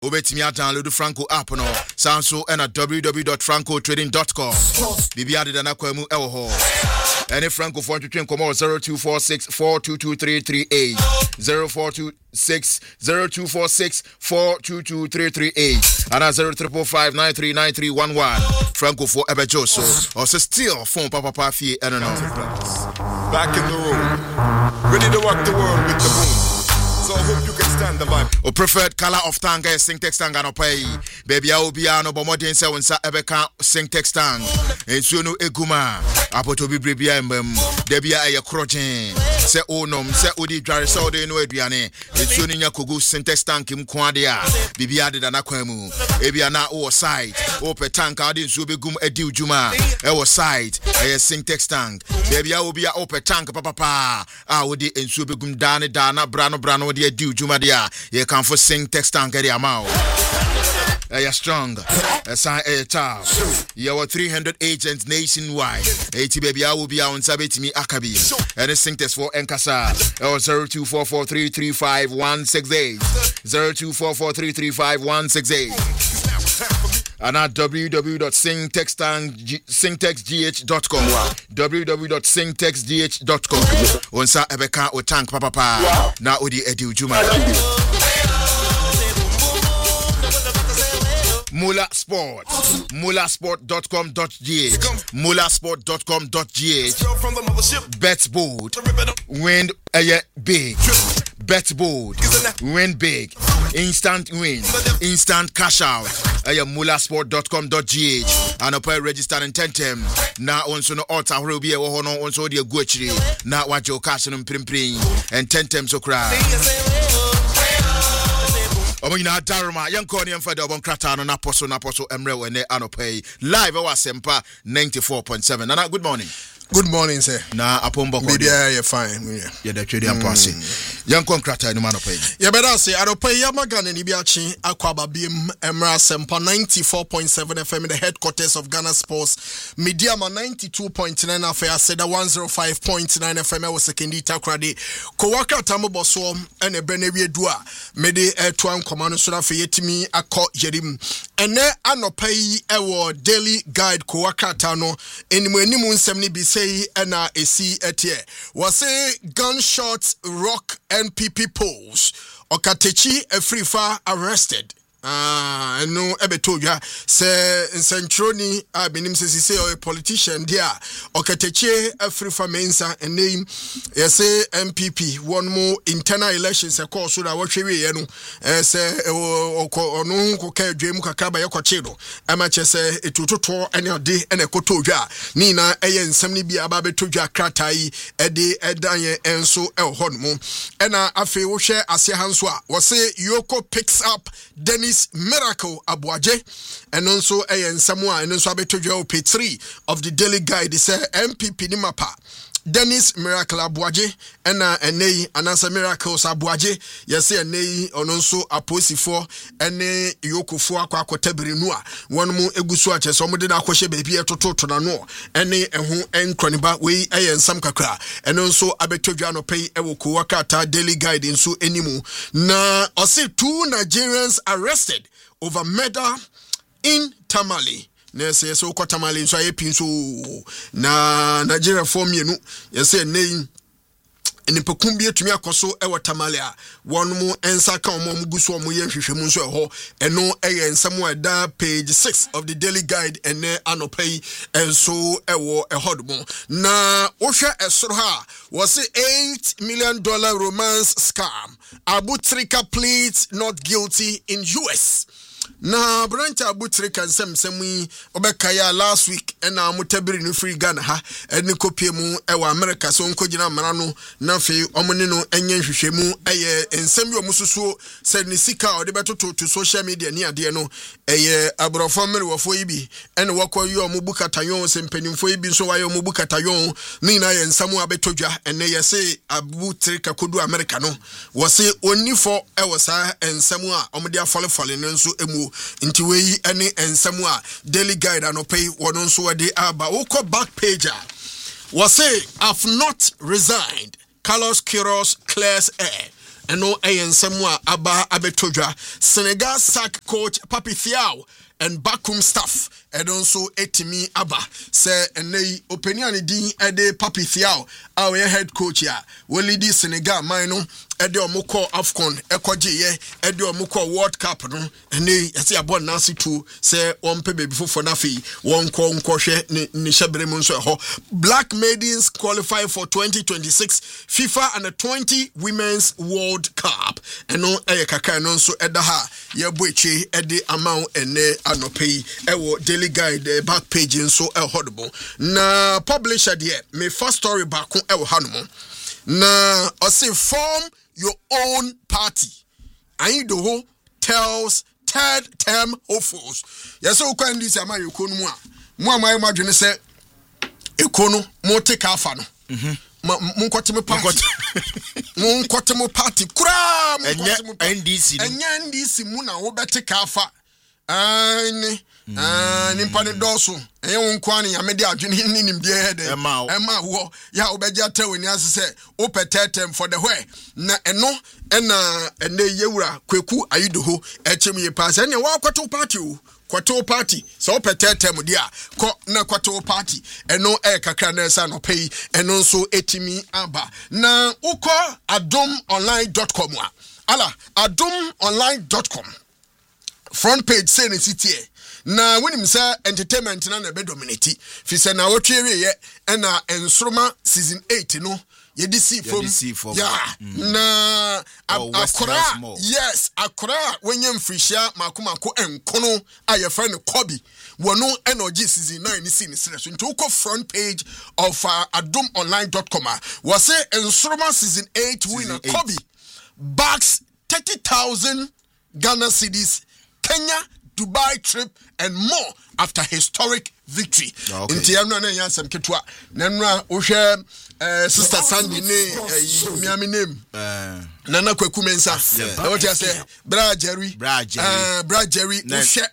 Obetimi download Franco app no. Sanso and at www.francotrading.com. Bibi ade dana kwamu ewo ho. Any Franco phone to train come 0246 422338 0426 0246 422338 and 0345 939311 Franco for Ebejoso or still phone papa fee and no. Back in the room, ready to rock the world with the boom. So I hope you can stand the vibe. O preferred color of tanga Syntex tanga no pay. Baby I will be no bomodin se wonsa ebeka Syntex tang. Ensuno eguma. Apoto bibia embem. Debia aye krojen. Se onom se odi dware se odi no aduane. Ensuno nya kogu Syntex tank im kwade a. Bibia de na kwanu. Ebia na o side. O pe tank adi nsu begum edi ujuma. E wo side. Aye Syntex tank. Baby I will be o pe tank papa. A odi ensu begum dana brano de edi ujuma dia. Ye kan for Syntex tank edi amao. You're strong. Assign a child. You are 300 agents nationwide. 80 baby, I will be on Sabetimi Akabi. And it's Syntex for Enkasa. 0244335168. 0244335168. And at www.syntexgh.com. www.syntexgh.com. Onsa Ebeka o tank papa. Na odi edi ujuma. Mula Sport. Mulasport.com.gh. Mulasport.com.gh. Bet bold. Win big. Bet bold. Win big. Instant win. Instant cash out. Mulasport.com.gh. And upon registering 10 tem. Na onso no alta hrobi e wo ho no onso de guachiri. Na wajo cash no prim and 10 tem so cry. Omina Daruma, young Corny and Fada Boncratano, Naposo, Emre, and Anopay, live our Sempa 94.7. Nana, good morning. Good morning, sir. Na Apombo, media, you're fine. Yeah, the trading passing. Young Concrata, no man of pay. Yeah, but I say, I don't pay Yamagan and Ibiachi, Aquaba Beam, Emra Sempa 94.7 FM in the headquarters of Ghana Sports. Mediama 92.9 affair, said 105.9 FM was a Kendi Takradi. Kowaka Tamoboso and a Benevi Dua, Mede Tuan Command Sura Fayetimi, Ako Jerim. And there Anopay Ewo Daily Guide Kowaka Tano, and Menimun Semni Bise. Na esi etie was a gunshots rock NPP polls Okatechi Efrifa arrested no ebetoja se Centroni benim se say a politician there Okatechi Efrifa mensa a name yes MPP one more internal elections a course so that what we no say ono ko ka dwem kakaba yakochedo amache se etutoto ene ode ene kotoja ni na eye nsam ni bia ba betodwa kratai ede edanye enso ehonmo ena afi wo hwe ase hanso a wo se Yoko picks up Dennis Miracle Abuaje and also a Samoa and also Abetogio page 3 of the Daily Guide. They say MPP Nimapa Dennis Miracle Abuaje and Nay Anasa Miracles Abuaje. Yes, say Nay on also Aposi for and Yoko for Aquatabrinua. One more Eguswache, somebody that question baby to Totonano and Nay and who and Croniba way and some kakra and also Abetogiano pay Ewoku Wakata Daily Guide in so anymore. Na I say 2 Nigerians arrested over murder in Tamale. Nese so kwa Tamale so ayepin so na Nigeria form yenu yese name enipekumbi etumi akoso ewo Tamale a won mu ensa ka omo muguso omo ye hwehwemu nso eho eno eye ensam eda page 6 of the Daily Guide ene anopay enso ewo ehodmo na ohwe esoro ha was $8 million romance scam. Abutrika pleads not guilty in US. Na branch Abutrika nsem obekaya last week ena mutabiri no free Ghana ha eni kopie mu ewa America so nkogina mara no na fe omune no enye hwehwemu eye nsem yo mususu se ni sika ode betoto to social media ni ade no eye abrofo mere wofo yibi ene wakoyo omubukatayon se mpanimfo yibi so wayo omubukatayon ni na ye nsam abetodwa ene ye se Abutrika kodu America no wose onifo ewo sa nsam a omde afole no nso emu inti we any ensam a Daily Guide anopay wono nso wade aba woko back page was say I've not resigned. Carlos Queiroz clears air. ɛno ɛyɛ nsɛm a aba abetodwa. Senegal sack coach Papi Thiaw and backroom staff ɛno nso etimi aba sɛ ɛnɛ opinion din ɛde Papi Thiaw a ɔyɛ head coach a wɔlidi Senegal man no ɛde ɔmo AFCON ɛkɔgye ɛde ɔmo World Cup no ɛnɛ yɛsɛ abɔ nase tu sɛ wɔmpɛ baby fofo na afei wɔnkɔhwɛ ne hyɛbere mu nso ɛhɔ. Black maidens qualify for 2026 FIFA Under-20 Women's World Cup ɛno ɛyɛ kakra no nso ɛda ha yɛbɔ etwe ɛde ama ɛnɛ anɔpɛ yi ɛwɔ Daily Guide back page nso ɛhɔdbo na publisher deɛ me first story baako ɛwɔ hanom na ɔse form your own party. Aidoho tells third term hopefuls. Yes, so can this ama yekonu mu a. Mu ama madwene sɛ ekono mo take afa no. Mo nkote me party. Mo nkote mo party. Kura mo nkote mo NDC. Enya NDC mu na wo bete ka afa. Nimpa ne doso enye wo nkwa ne yamede adwene ni nimde hede ema wo ya obegya taweni ase se opetetem for the way na eno ene yewura Kweku Ayidoho echem ye pass ene wa kwato party o kwato party so opetetem dia ko na kwato party eno kakra na esa no pay eno nso etimi aba na uko adomonline.com ala adomonline.com front page say ne sitie na when him say entertainment na be dominate fi say na wotwe ye na ensroma season 8 no ye DC from yeah na akora yes akora wenye mfrishia makomako enkono aye friend Kobe wono energy season 9 ni scene so into ko front page of adomonline.com was say ensroma season 8 winner Kobe backs 30,000 Ghana cedis Kenya Dubai trip and more after historic victory. Inti yamna na yansam ketwa. Nanwa ohwe Sister Sandy ne miami name. Nana Kweku Mensa. What you say? Bra Jerry. Bra Jerry. Ohwe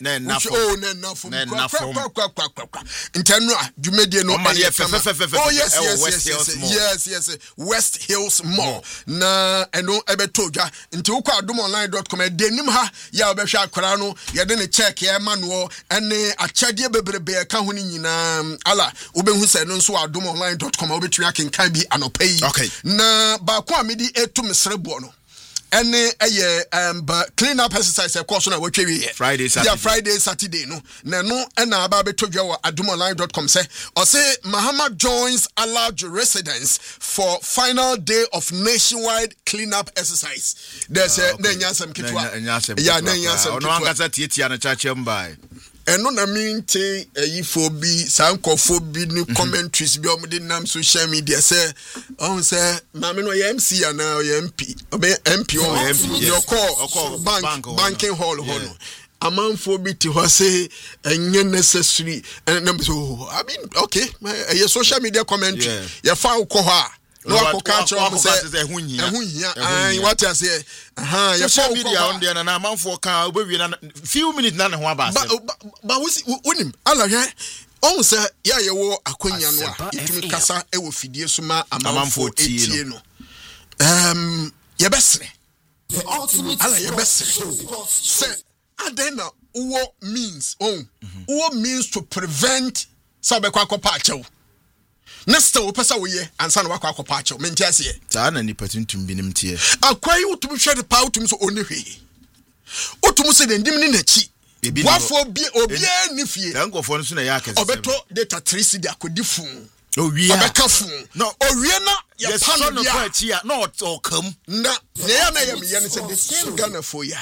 Intanwa dwumedie no. Oh yes. West Hills Mall. Na eno ebetodwa. Inti ukwa adomonline.com denim ha ya obehwe akora no ye de ne check ya manual ene achade bebrebe ka ho ni nyina ala obehu se no nso adomonline.com obetwi akenkan bi anopai na ba ko amedi etu mesrebo no ene clean up exercise e course na watwe Friday Saturday no na no ena aba betodwa wa adomonline.com say or say Mahama joins allowed residents for final day of nationwide clean up exercise. There's na nyansam kitwa ya na nyansam kitwa ono angasa tietia na chache mbai eno na minti eyifobi sankofobi ni commentaries bi omde nam social media say on say mama no MC ya na MP obe MP your call banking hall hono amanfo bi ti ho say enye necessary and so I mean okay your social media commentary ya fa ko ho a no akọ say ehun what you say social media on there na amanfo kan obewie na few minutes na ne ho aba ba wonim ala hwe on say ya ye wo akonya no a itumi kasa e wo fidie so ma amanfo etie no ye besre ala ye besre say adena wo means wo means to prevent sabekwa kopa achew next time opesa wo ye ansa na wakwa akopa achew menti ase ta na nipa tuntum binim tie akwai utumi hwede pa utumi so oni hwe utumi se de ndim ni nachi wafo bi obia ni fie dankofo nso na ya akese obeto data 3 de akodi fun owie obeka fun no owie na ya pan no kwa chi a no okam na ya na ya me ye ne se the same Ghana for ya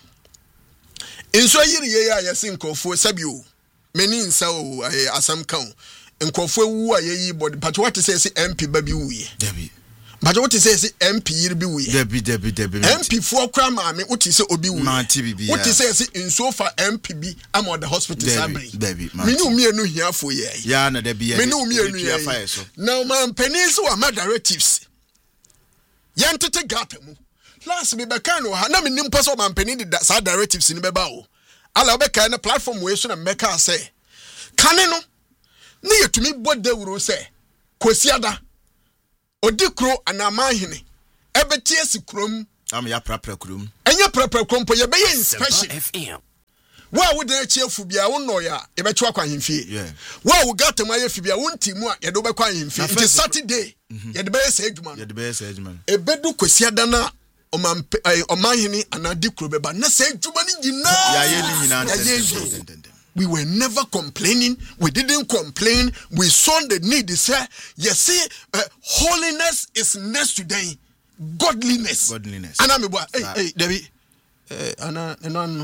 enso yiri ye ya yesi nkofo sabio meni nsa o asam kan nkofo wu a yeyi body but what say MP ba bi wuye debi but what say MP yiri bi wuye debi MP fo kwa ma me what say obi wuye what say nso fa MP bi am on the hospital sabri debi meni umienu hiafo ye ya na debi meni umienu ye now man penins wa ma directives yantete gap mu last me be kan o ha na me nimpo so man penin di sa directives ni be ba o ala be kan na platform we so na meka say kane no ni yetumi bode wuro say kwasiada odikro anamahene ebeti esikrom am ya prapra krum enye prapra krom po ye be inspection FM wa wo de achi afu bia wo no ya ye be twa kwa himfie wa wo gatam aye fi bia wo ntimu a ye do be kwa himfie it is Saturday ye de be say adwuma ebedu kwasiada na omahini anadi krobeba na say adwuma ni nyina ya ye ni nyina we were never complaining. We didn't complain. We saw the need. Say, you see, holiness is next to them. Godliness. And I'm hey, Debbie. No.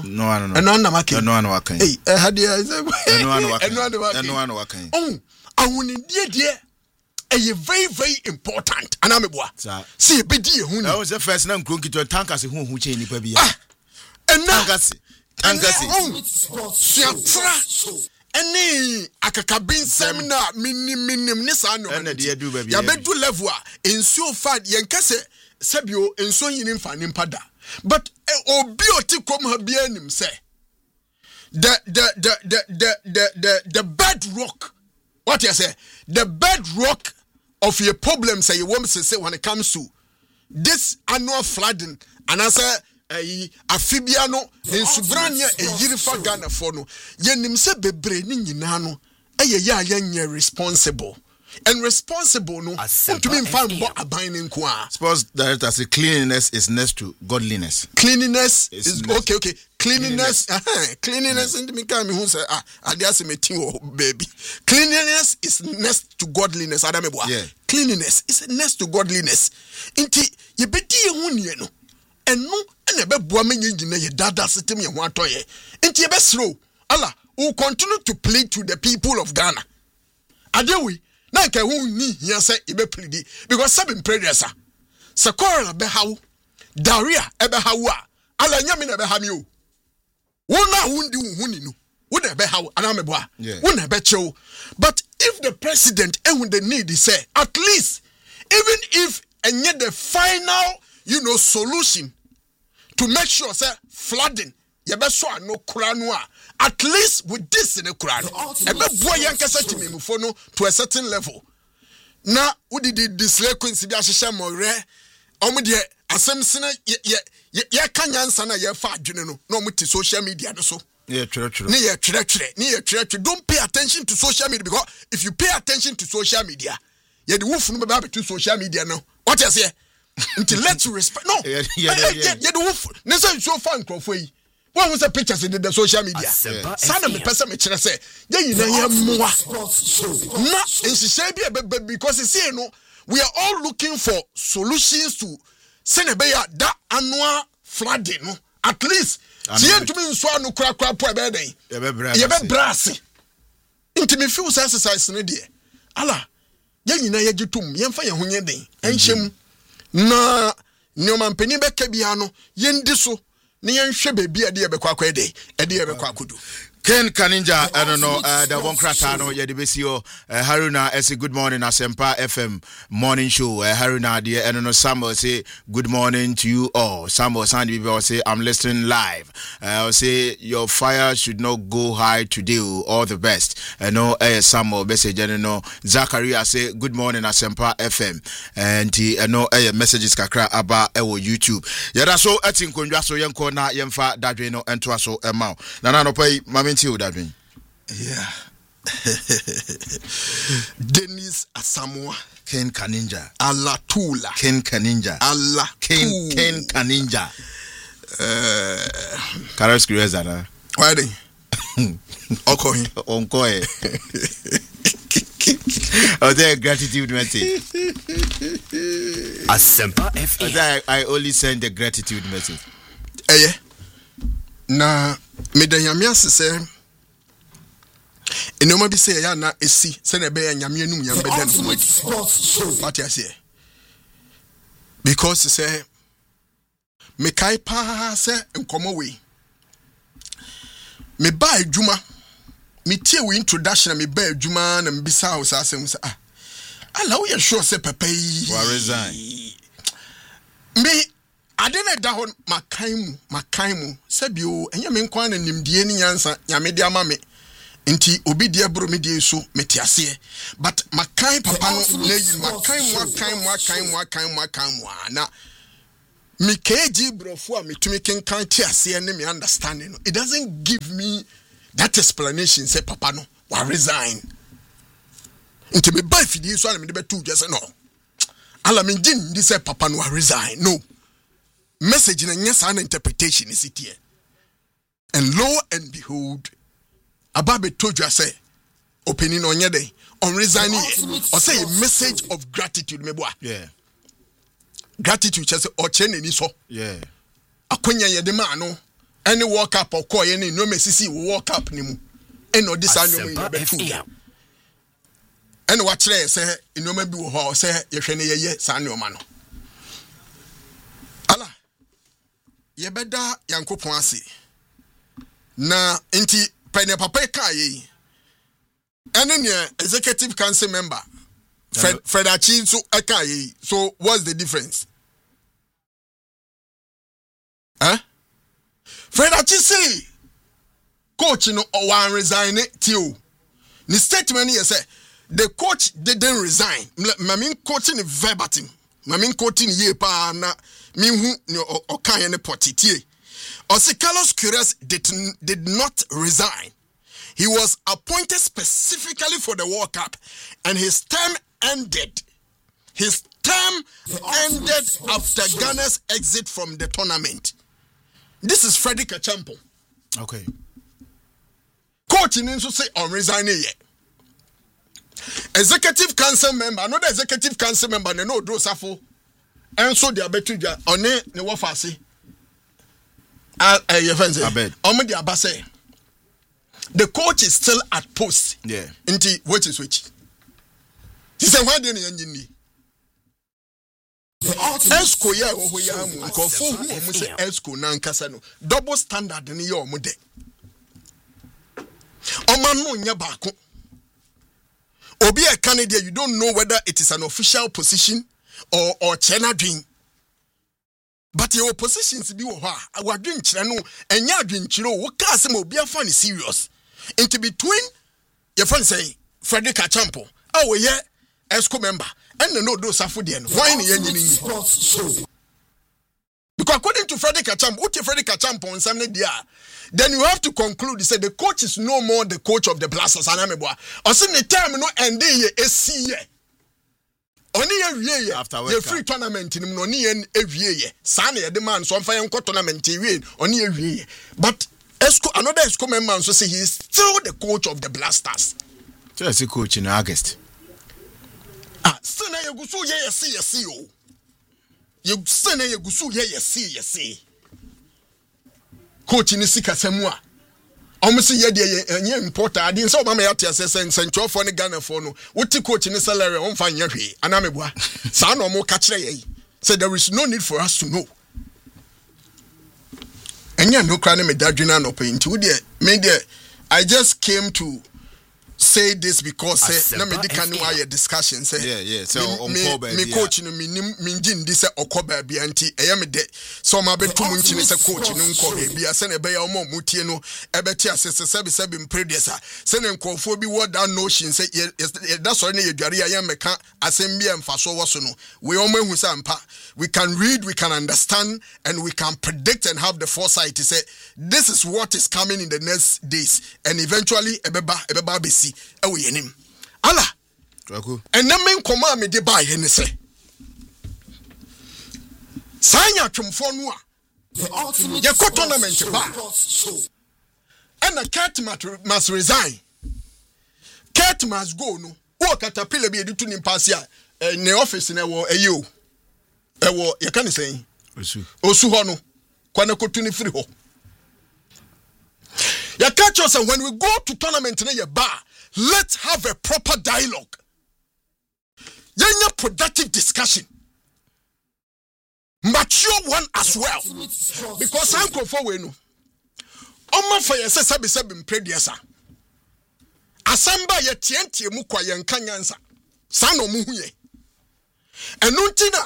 Hey, very, very important. And I'm see, that was the first name. Tankasi who chain any akakabin seminar minim nisa no ya bedu level ensuo fad yenkase sabio ensuo yin mfa nimpada but obi oti kom ha bia nim say the bedrock what you say the bedrock of your problem say you want to say when it comes to this annual flooding and I say afibia no ensubrania eyirifa Ghana for no yenim se bebre ni nyina no eye responsible and responsible no to me find what aban nko a suppose that as a cleanliness is next to godliness. Cleanliness is okay cleanliness and me come who say adiase metin baby cleanliness is next to godliness adamebo cleanliness is next to godliness inti ye bedi hu nie no enu ene be boa menye nyina ye dada system ye ho atoye enti ye be slow Allah will continue to plead to the people of Ghana adewi na nke hu ni hia say e be plead because seven prayers sakora be hawo daria e be hawo a Allah nyame na be ha mi o wona hundi hu ni no wona be hawo ana me boa wona be chew but if the president and the need say at least even if enye the final solution to make sure say flooding ye be so no kura no at least with this in the kura no e be boy yankasa timemufo no to a certain level na udi di display quincy bi ahehye more omde asemsene ye kanyansa na ye fa adwene no na omti social media no so true don't pay attention to social media because if you pay attention to social media ye the wolf no be ba to social media no what you say until let you respect no yeah the wolf nese so fan crofo yi one was pictures in the social media sana me pesa me kire say ye yina ye moa na insise bi because you see no we are all looking for solutions to senebeya that annual flooding no at least see to me so anu kra po be den ye be brase into me feel exercise no de ala ye yina ye gitum ye mfa ye ho nye den enhyem na nyoma mpeni beka bia no yendi so ne yenhwe bebi ade yebekwa akwede ade yebekwa akodu Ken Kaninja, I don't know, the one cratano, Yadibisio, Haruna, say good morning, Asempa FM morning show. Haruna, dear, I don't know, Samuel say good morning to you all. Samuel Sandy will say, I'm listening live. I'll say, your fire should not go high today. All the best. No, Samuel message, I know, Zachariah say, good morning, Asempa FM. And no, messages kakra about YouTube. Yada so, I think, so yanko na yemfa dadweno and twaso emao. Nana no pay, Mami. Yeah. Dennis Asamoah, Ken Kaninja, Alatula, Ken Kaninja, Allah Ken Kaninja. Carlos Grezana. Why they? Onkoy. Oh, there gratitude message. Asempa FM. I only send the gratitude message. Yeah. Na medanyamia se enoma bi se ya na esi se na be nyame anum nyam be den what you say because say me kai pa se enkomo we me ba adwuma me tie we introduction me ba adwuma na me bisa ho sa asem say ala wo ye sure say papa yi wa resign me adena da ho makan mu sabio enye me nkwan na nimdie ni nyansa nyame de ama me nti obi de abro me de so metiase but makan papa no na yi makan mu na me KG brofo me to me can see and me understanding. It doesn't give me that explanation. Say papa no, wa resign. Into me buy fidi so me be two just no. Ala me jin this say papa no resign. No. Message in yes an interpretation is it here. And lo and behold, Ababe told you say opinion on your day on resigning or say a message of gratitude me boy. Yeah. Gratitude just or chain ni so. Yeah. Akonya ye de man no any walk up or call any no mesisi walk up ni mu. Eno this annual be two. And what say no me bi wo ho say ye hwe ne ye sa annual no. Ala ye beda yankopon ase. Na inti pene papa ka ye. Ene executive council member Fred Achi so aka ye. So what's the difference? Huh? Fred Achi say coach no one resign till the statement here say the coach didn't resign. Mamin coaching verbatim. Mamin coaching ye pa na minhu ni okan ye ne potitie. Osi Carlos Queiroz did not resign. He was appointed specifically for the World Cup and his term ended. His term ended after Ghana's exit from the tournament. This is Freddy Kachampo. Okay. Coach in say on resigning yet. Executive council member, another executive council member, they know Drosafo, and so they are better on the wafasi. Your friends, the coach is still at post. Yeah. Inti which. He said, why didn't you? Esco ya wo ya mu nkofo hu mu se esco na nkasa no double standard ni ya omude Oman no nya baako obi a Canada you don't know whether it is an official position or China dream but your positions bi wo ho a wadwen kire no enya adwen kire wo ka asem obi afa ni serious into between your friend say Frederick Achampo we ye esco member and no do safo de no why ni yenyi because according to Frederick Achampo on some dia then you have to conclude say the coach is no more the coach of the Blasters anameboa or say the time no end ye esi ye oni ye wie after ye free tournament ni no ni ye ewie ye sa na ye de man so mfa ye nko tournament wie oni ye wie but another esco member so say he is still the coach of the Blasters. Just a coach in August. Sena ye gusu ye see o. Ye sena ye gusu ye see. Coach ni sika semua. Omse ye de ye importer ade nso ba ma ya tia sentro for ne Ghana for no. Wuti coach ni salary on fa nya hwe. Anameboa. Sa na omo ka kire ye. Say there is no need for us to know. Enya no kra ne me dadwina no paint. Wo de me de I just came to say this because na me di kan wa your discussion say yeah so on call baby me coach no me ngin di say okoba bia nti eya me de so ma betum nchi ne say coach no nko bia say na be ya omo mutie no e be ti asese sebi predecessor say na nkofo bi word that notion say that's why na yedware ya meka asem bia mfaso wo so no we omo ehu say ampa we can read, we can understand, and we can predict and have the foresight to say this is what is coming in the next days and eventually ebeba besi ewe yenim ala and then men koma me de buy hen say sanya twemfo no a ye ko tournament ba and a cat must resign, cat must go no o caterpillar be editu ni pass ya ne office na wo eyo ewo ye kan say osu ho no kwana kotu ni free ho ya catch us when we go to tournament na ye ba let's have a proper dialogue yenya productive discussion mature one as well because uncle for we no omo for ye say sabi mpredesa asamba ye tientie mu kwa ye nkanyansa sa no mu hu ye enuntina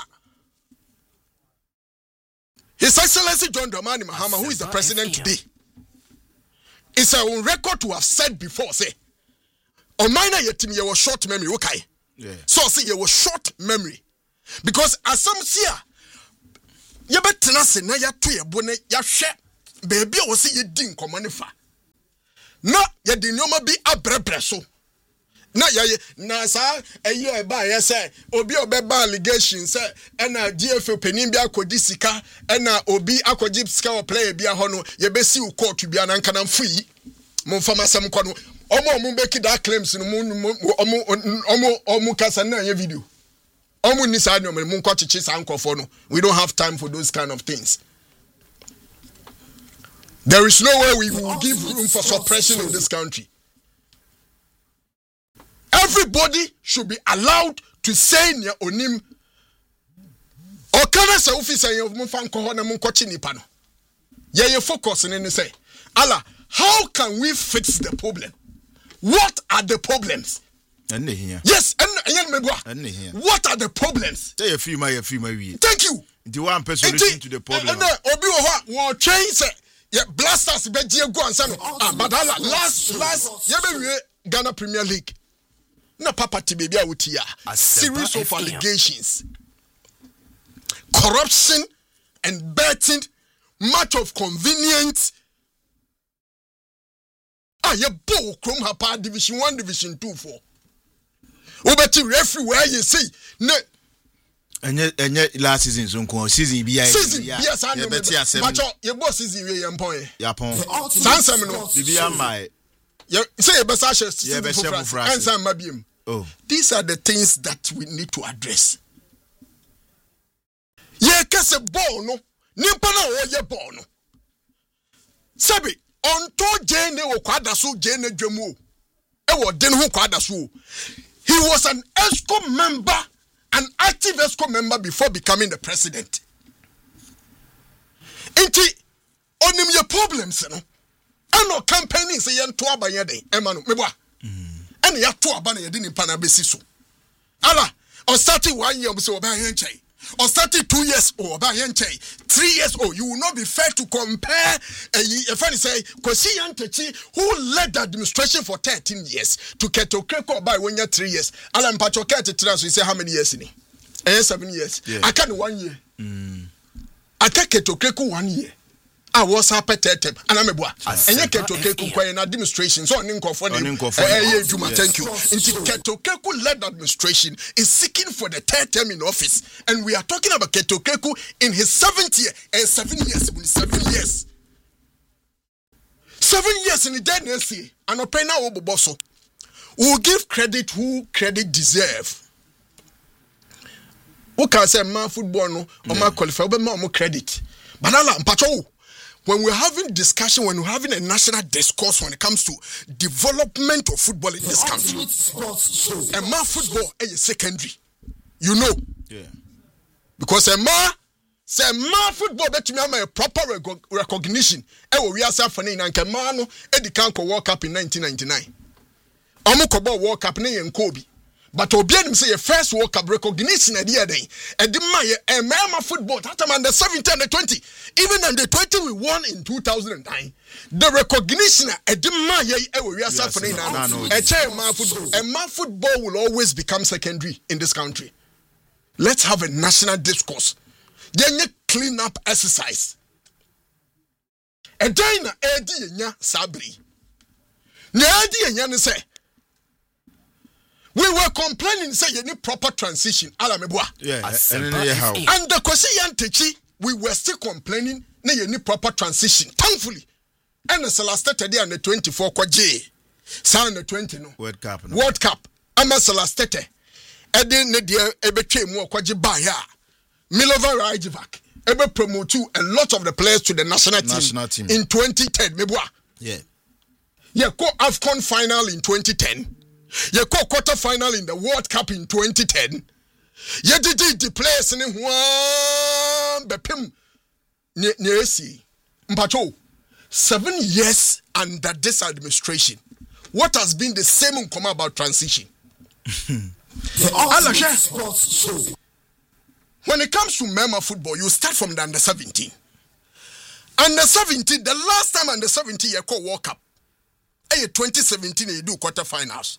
His Excellency John Dramani Mahama, who is the president today, it's on record to have said before, say, on minor yetim ye was short memory, okay? Yeah. So say ye was short memory. Because as some see ye betena se na ya to ye bo ne ya hwe baby a wo se ye di nkomo ne fa na ye di nyoma bi abrebre so na ye na sa eye ba ye say obi obeba allegation say na GFA penin bi akodi sika na obi akodi sika o player bi a ho no ye besi u court bi ananka na mfuyi mo fama sem ko no omo beki that claims no omo kasa na ye video omo ni sa no mo nko chichi sa nkofo no. We don't have time for those kind of things. There is no way we will give room for suppression in this country. Everybody should be allowed to say near onim. Okana sa officer ye mo fan ko ho na mo nkochi nipa no. Ye focus in say, Allah, how can we fix the problem? What are the problems? Yes, what are the problems? Thank you. The one person listen to the problem. Obi wo change blasters be go and say but last Ghana Premier League. Na papa baby awuti a series of allegations. Corruption and betting, much of convenience. Ye bo krom hapa division 1 division 2 4. Obeti everywhere you see. Enye last season so nko season bi ya. Yes, I know. But your boss season we employ. Yapon. Sansam no. Bibia mai. Say you best answer mabiem. Oh. These are the things that we need to address. Ye kase ball no. Nimpa na wo ye ball no. Sabi onto jene wo kwada so jene dwemu. E wo den ho kwada so. He was an ESCO member, an active ESCO member before becoming the president. Inti onim ye problems no. Ano campaigning say yen to aba yen den. Emanu meboa. And ya to aba na ye din pa na besi so. Ala, on starting 1 year so oba yen chai. Or 32 years old, 3 years old, you will not be fair to compare a funny say, Kwesi Yantechi, who led the administration for 13 years, to Keto Kreko by 1 year, 3 years. Alan Pacho Kete Trans, we say how many years in it? 7 years. Yeah. I can't 1 year. I can't Keto Kreko 1 year. I was happy to and I'm a boy. And you get to Keku in administration. So, Ninko for thank you. And Keto Keku led administration is seeking for the 3rd term in office. And we are talking about Keto Keku in his 7th year and 7 years. 7 years. 7 years in the dead year. And a penna over bosso. We'll give credit who credit deserve. Who can say man football no or man qualify, but more credit. Banana and Pacho. When we're having discussion, when we're having a national discourse when it comes to development of football in this country, and my football is secondary, you know. Yeah. Because a ma football bet me a proper recognition. We are suffering and Kemano Edikanko World Cup in 1999. Amukobo World Cup in Kobe. But Obianim say a first World Cup recognition at the other day. And the my football, that time under 17 and the 20. Even under 20 we won in 2009. The recognition at the we are suffering now. And my football will always become secondary in this country. Let's have a national discourse. Then you clean up exercise. And then Eddie Sabri. Say we were complaining, say you need proper transition. Yeah, and the Kwesi Yantechi, we were still complaining, you need proper transition. Thankfully, and the Celeste day on the 24 kwa J, the 20 no World Cup. No. World Cup. Ama Celeste. Edi ne dia ebetwe mu kwa J ba ya. Milova Rajivac. Ebe promote a lot of the players to the national team in 2010. Meboa. Yeah. Yeah, go AFCON final in 2010. You go quarter final in the World Cup in 2010. You did the players in one bepim nearesi. Mpacho 7 years under this administration. What has been the same in come about transition? When it comes to Mema football, you start from the under 17. Under 17, the last time under 17 you call World Cup. 2017 you do quarterfinals.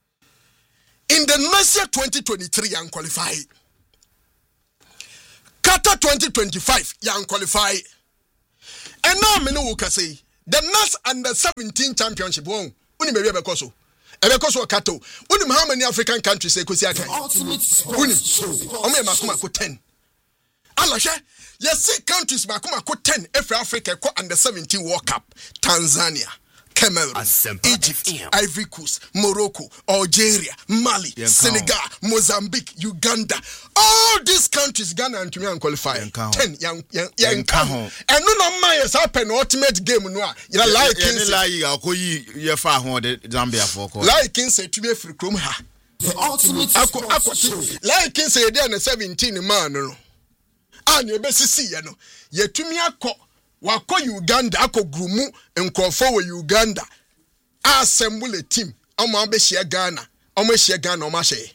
In the next year 2023 and qualify. Qatar 2025 yan qualify. And now me no can say the NAS under 17 championship won. Uni me be koso. Ebekoso Kato. Uni how many African countries say kosi aka? Uni. Omo e makoma ko 10. Alashe, yes countries makoma ko 10 every Africa ko under 17 World Cup. Tanzania, Cameroon, Egypt, Ivory Coast, Morocco, Algeria, Mali, Senegal, Mozambique, Uganda. All these countries Ghana and Tumi qualify. 10 young and no man is happen ultimate game no. You like Zambia for like say to be free chrome ha. The ultimate like say there 17 man no. And you best see no. Ye tumi akọ wako Uganda akọ grumu nkofo we Uganda assemble a team omo be share Ghana omo share Ghana omo share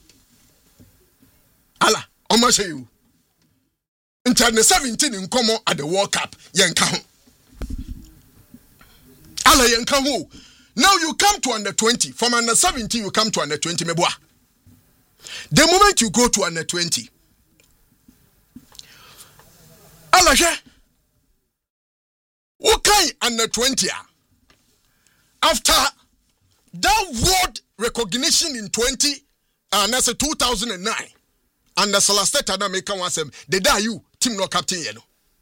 ala omo share you until 17 in common at the World Cup yenka ho ala yenka ho. Now you come to under 20 from under 17 you come to under 20 meboa. The moment you go to under 20 ala share okay, under 20 after that world recognition in 2009 and the Celeste American was the day you team no captain you know.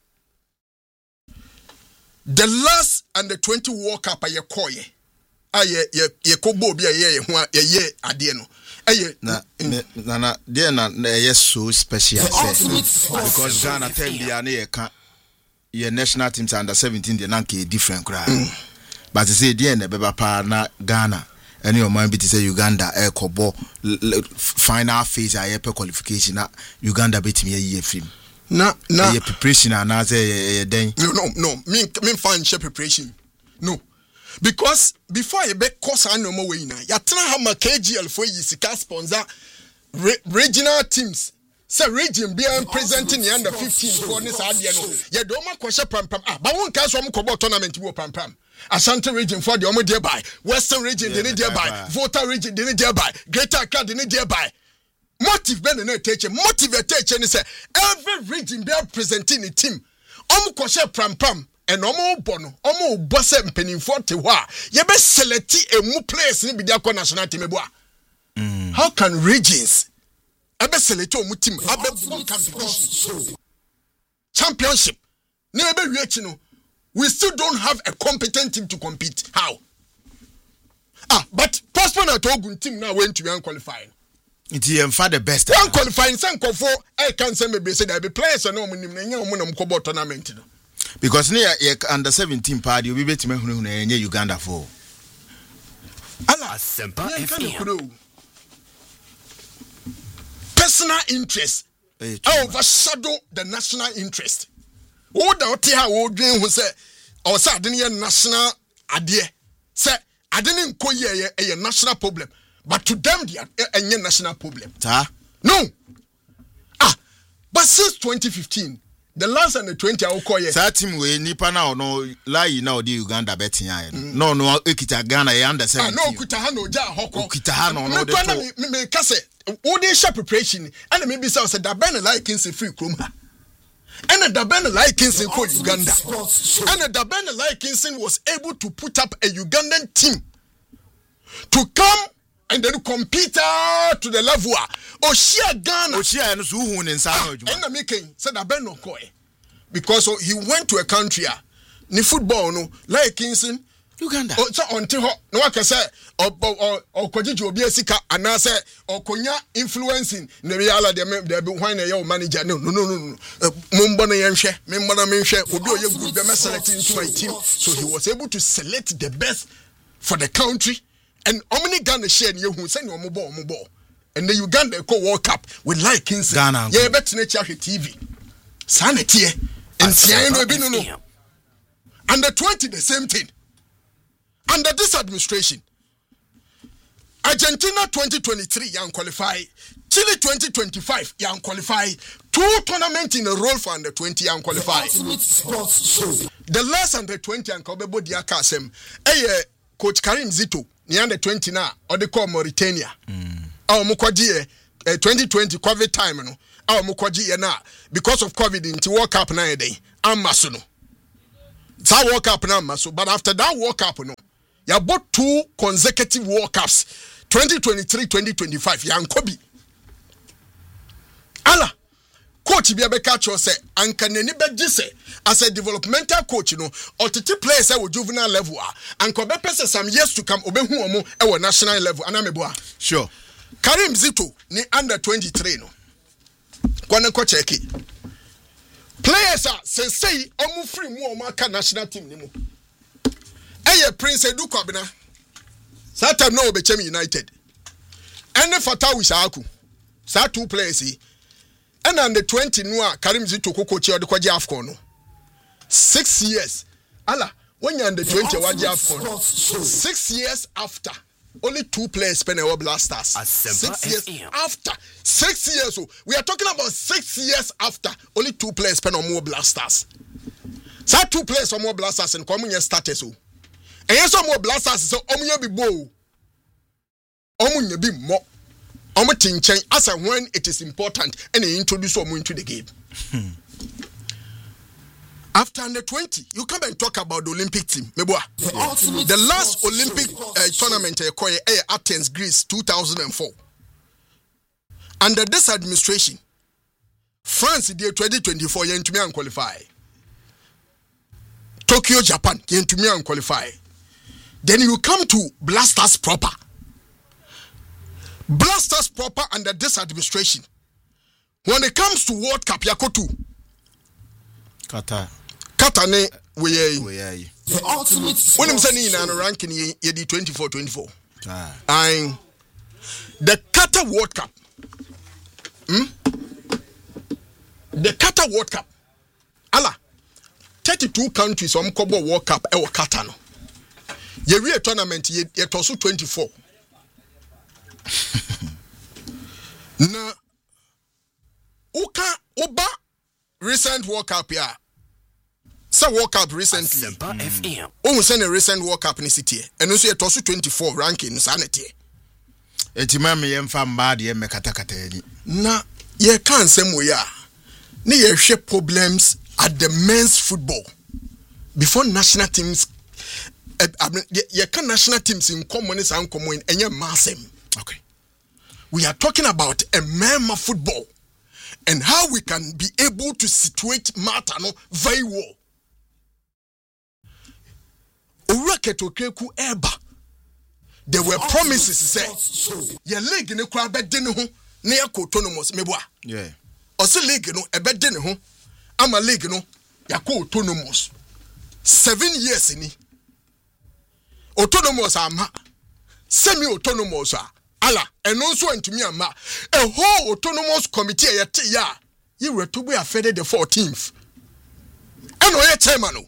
The last under 20 World Cup ye koye ye kobo bi ye ho ye ade no na there na yes so special because Ghana tell dia na ye ka your national teams under 17 they nanke different crowd. But say the end beba pa na Ghana any your mind be to say Uganda kobo final phase aye qualification na Uganda bet me year film. Na preparation na say den. No. Me find preparation. No. Because before you be course no more way na. Ya try ha KGL for yi sika sponsor regional teams. Say region be presenting the under 15 for this idea no. Ye do ma kwhye pam but won ka so am kobo tournament wo pam. Ashanti region for the omo there by. Western region they need there by. Volta region they need there by. Greater Accra they need there by. Motive ben na teach motivate teach ni say every region they are presenting a team. Omo kwhye pam and omo bono omo boss mpanimfo te ho a ye be select emu players ni bi dia ko national team ebo a. How can regions ebe select omu team abe competition championship ne ebe wiachi no we still don't have a competent team to compete? How? But Prosper na Togun team now went to qualify. It's for the best. One qualifying some for I can say maybe say there be players no mun kobo tournament no. Because near under 17 party we bet me Uganda for. Ala personal interest overshadow the national interest. Who da how wo dwen hu say o say ade ne national ade say ade ne nko ye national problem, but to them they are a national problem. No. But since 2015 the last and the 20 I will call you. That team we nipa now no lie now the Uganda betting no ekita Ghana under 17. No kuta no ja hoko. Kuta no me kase wo dey share preparation and maybe say da ben like in free chrome ha. And the Ben Likinson called Uganda. And the Ben Likinson was able to put up a Ugandan team to come and then compete to the level. Oshia Ghana. Oshia and Zuhun in San. And the making said the Ben no because he went to a country. Ni football no Likinson. Uganda. So until no one can say or Kojiji obi esika anase or konya influencing the reala de be when a manager no mumbo na yenhwe membo menhwe obi oye good be select into my team, so he was able to select the best for the country and omni Ghana share ne hu say ne omo ball and the Uganda ko World Cup with like Kingston ye bet na chi ahwe TV sanetie entia no bi no under 20 the same thing. Under this administration, Argentina 2023 young qualify, Chile 2025 young qualify, 2 tournaments in a row for under 20 young qualify. The last under 20 and Kobebo Diakasem, Coach Karim Zito, the under 20 now, or they call Mauritania. Mukwadie 2020 COVID time, our Mukoji Yana because of COVID into World Cup na day. I'm Masuno. It's our World Cup now, Masu. But after that World Cup, no, you bought 2 consecutive World Cups, 2023, 2025. Yan Kobe. Allah. Coach Biabeka Cho say, and can anybody say, as a developmental coach, you know, or to players at juvenile level, and Kobe Pesa some years to come, Obehuomo, our national level, and Ameboa. Sure. Karim Zito, ni under 23, no. Kwana ko cheki. Players are say, omu free mu omaka national team ni mu. Eye Prince Edu Kwabena. Satan no Obechemi United. Ene Fatawu Isaku. Sa 2 players yi. And on the 20 Noah Karim Zito coach or the Kwaji Afcon. 6 years. Allah, when you're on the 20 Waji Afcon, 6 years after, only 2 players spend our blasters. 6 years after. 6 years. So we are talking about 6 years after, only 2 players spend on more blasters. So 2 players on more blasters and come in status. And yes, more blasters, so omuye be bow. Omuye be more. As and when it is important and they introduce someone into the game. After under 20, you come and talk about the Olympic team. The last Olympic tournament Athens, Greece, 2004. Under this administration, France did 2024 you into me and qualify. Tokyo, Japan, you into me and qualify. Then you come to Blasters proper. Blasters proper under this administration. When it comes to World Cup, Yakotu. Qatar ne we the ultimate. When I'm saying in a ranking ye 24. And the Qatar World Cup. The Qatar World Cup. Allah. 32 countries on Kobo World Cup e Qatar no. Ye real tournament ye also 24. Na Oba recent World Cup ya. Sa World Cup recently. O send a recent World Cup in city. And also it also 24 ranking sanity. Etimame yemfa mba de mekatakata yi. Na ye kan sem we ya. Ni ye hwe problems at the men's football. Before national teams ye can national teams in common is uncommon enye massem. Okay. We are talking about a Myanmar football and how we can be able to situate Matano very well. There were promises say your league in the crowd bedin ho near autonomous meboa. Yeah. Also league no a bedin ho. I'm a league no ya autonomous. 7 years in autonomous ama semi-autonomous Allah and also into me ama a whole autonomous committee ya you were to be affected the 14th and we chairman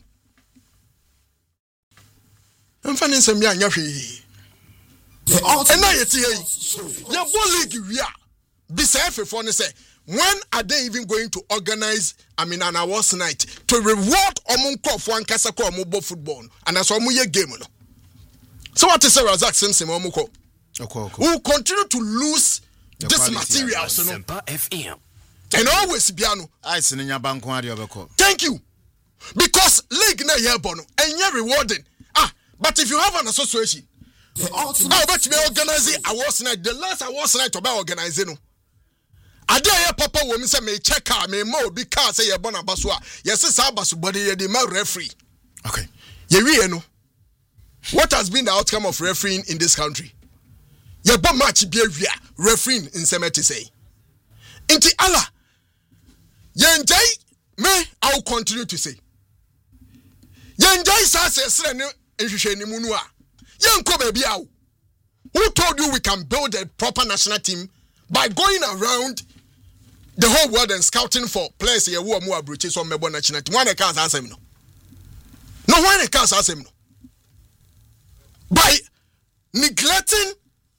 I'm finding some young yafi and now yet your league we are beside for say when are they even going to organize an awards night to reward omunko for ankasa ko omubo football and as omuye game no. So what is Razak Simpson omuko? We will continue to lose this material, so no? And always piano. Thank you. Because league na yebono and you're rewarding. But if you have an association, but you organizing awards night, the last awards night to be organizing. I dare papa woman say me check out me more because say you're born a basua. Yes, it's a basu body you're the referee. Okay. You know what has been the outcome of refereeing in this country? Your bomb match behavior refereeing in Semeti say. Inti Allah. Yenjai me I will continue to say. Yenjai sa se srene nhwehwe ni munua. Yenko baby aw. Who told you we can build a proper national team by going around the whole world and scouting for players here who are more abroad so mebo national team? Why the cars ask him no? No, why the cars ask him no? By neglecting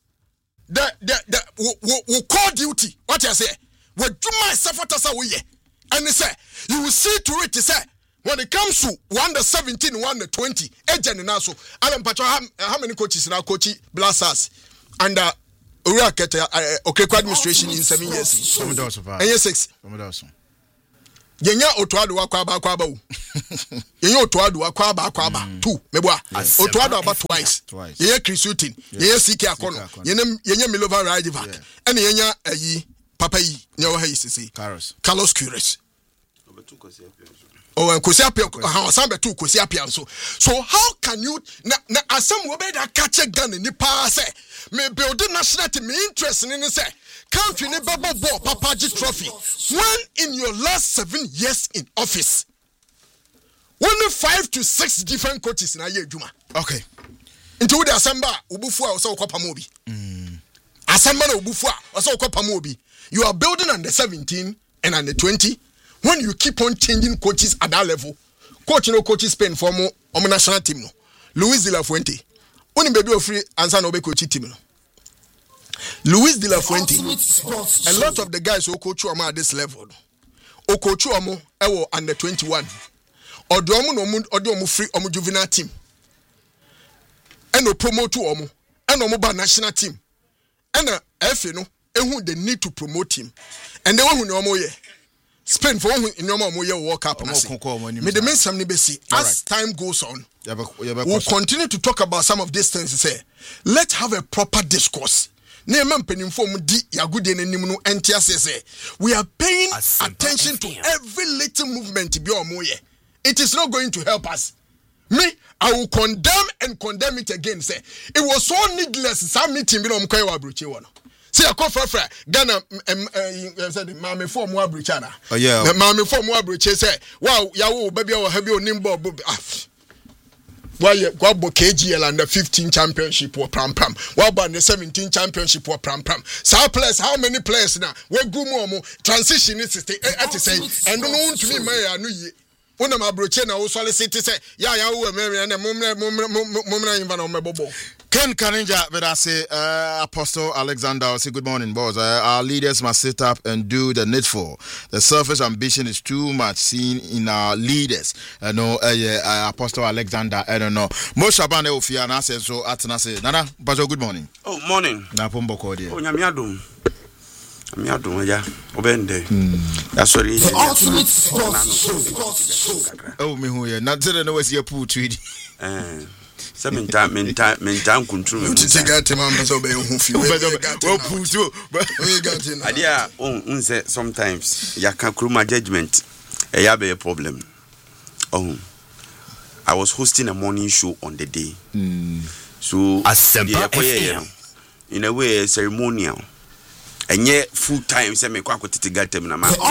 the core duty, what you say? What do my suffertasa we and they say you will see to it say when it comes to 1-17, 1-20, agent and also Alan Pacho how many coaches now coaching Blasters under we are get okay administration in 7 years. And yes 6. Yenya Otoado Aquaba o. Yenya Otoado Aquaba 2. Meboa. Otoado about twice. Yenya Krisutin. Yenya Siki Akono. Yenya Milova Radiva. And Yenya Ayi Papa yi nyawo ha yisisi. Carlos Queiroz. Oh, and Kosiapia Sambetu Kosiapia so. So how can you na asem we be da catch gun ni pa say me build national team interest in say can't you never ball Papaji trophy when in your last 7 years in office only 5 to 6 different coaches na ye adwuma. Okay. Into the assemble ubufu a so kwapa mo bi. Assemble na ubufu a so kwapa mo bi. You are building on the 17 and on the 20. When you keep on changing coaches at that level, coaches spend for more national team. No. Luis de la Fuente. Only baby of free answer no be coach team. No. Luis de la Fuente. A lot of the guys who coach you at this level. O coach you under 21. Or do omu free omu juvenile team. And no promote to omu. And omu national team. And FA no. And they need to promote him. And they want to know Spain for in normal World Cup. Me the main some as time goes on, we'll continue to talk about some of these things. Say, let's have a proper discourse. We are paying attention to every little movement. It is not going to help us. Me, I will condemn it again. Say, it was so needless. Some meeting See, I call for Ghana. Said, "Mami for more brichana." Oh yeah, Mami for more briche. Say, "Wow, yawo baby, I have your nimbo." Why you go about KGL and the 15 championship or pram. What about the 17 championship or pram? So players, how many players now? We go more transition is to say, and don't want to me, my anu. When I'm a brichana, also solicit say, "Yeah, we marry and bobo." Ken Kaninja, but I say, Apostle Alexander, I say, good morning, boss. Our leaders must sit up and do the needful. The selfish ambition is too much seen in our leaders. Apostle Alexander, I don't know. Most Shabane Ofiana says so. Atana say, Nana, Bajo, good morning. Oh, morning. Napombo Kodi. Oh, Nyamiadum. Nyamiadum, yeah. Obende. That's what it is. Oh, me who ya. Not that I know it's your poo treaty. Mentan control. Sometimes ya can my judgment. A problem. Oh, I was hosting a morning show on the day. So in a way ceremonial. And yet full time say me kwako titigatem na ma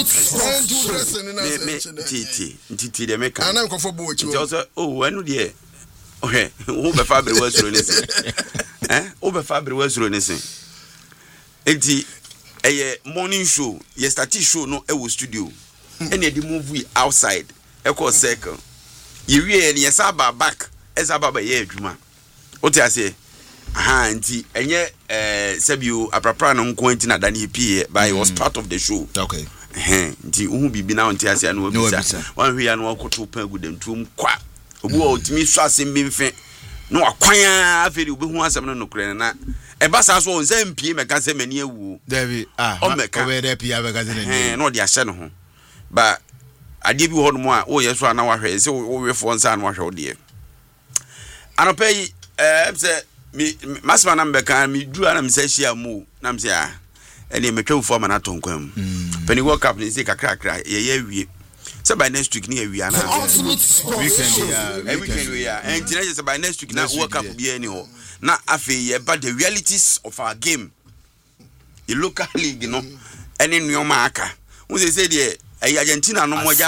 titi de make and for oh enu de okay who be fabric was releasing who be fabric was releasing enti morning show yesterday show no e wo studio and the movie outside e call circle you we and yes aba back as aba ye adwuma what you say anti enye sebio aprapra no nko anti na dani pie but he was part of the show. Okay. Nti uhu bibi na onti ase anu obisa wan hwe ya no akoto pa gudentum kwa obu otimi so asem bi mfe no akwan aferi obehu asem no nokre na e basa so onzam pie meka se mani awu David we dey pie meka se na no de ahye no ho ba ade bi ho no mo a o yeso ana wa hwe se o wefo nsa na wa hwe o de anopai say masma na mbeka mi dura na mseshia mu na msia ene metwa ufo ma na tonkwam pani world cup ni se kakra ye wie say by next week ni ye wie na weekend we are and tonight say by next week na world cup be any ho na afi ye but the realities of our game the local league no ene nuoma aka who say dey Argentina no moja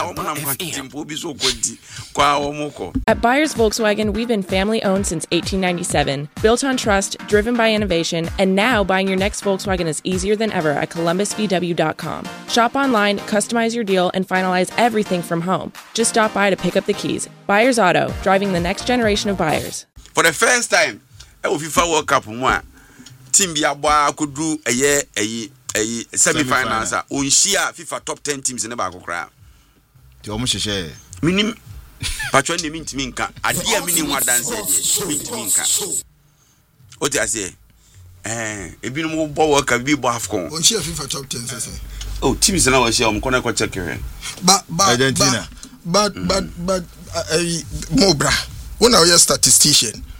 At Byers Volkswagen, we've been family owned since 1897, built on trust, driven by innovation, and now buying your next Volkswagen is easier than ever at columbusvw.com. Shop online, customize your deal, and finalize everything from home. Just stop by to pick up the keys. Byers Auto, driving the next generation of buyers. For the first time, FIFA World Cup team biabwa could do a semi-finals on share FIFA top 10 teams in the back of crowd. The almost share. Minim patron de mint minka. Adia minim what dance minka. What I say? Ebinom bo work be bo AFCON. On share FIFA top 10 say. Oh, teams na we share am kono check here. But Argentina. But Mobra, when are you statistician?